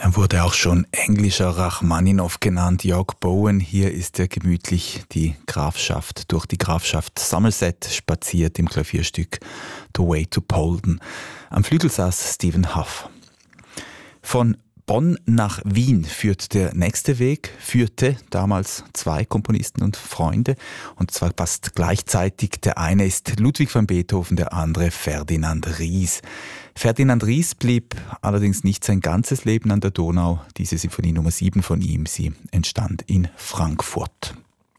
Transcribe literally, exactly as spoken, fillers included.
Er wurde auch schon englischer Rachmaninow genannt, Jörg Bowen. Hier ist er gemütlich die Grafschaft durch die Grafschaft Somerset spaziert im Klavierstück The Way to Polden. Am Flügel saß Stephen Hough. Von Bonn nach Wien führt der nächste Weg, führte damals zwei Komponisten und Freunde, und zwar fast gleichzeitig. Der eine ist Ludwig van Beethoven, der andere Ferdinand Ries. Ferdinand Ries blieb allerdings nicht sein ganzes Leben an der Donau. Diese Sinfonie Nummer sieben von ihm, sie entstand in Frankfurt.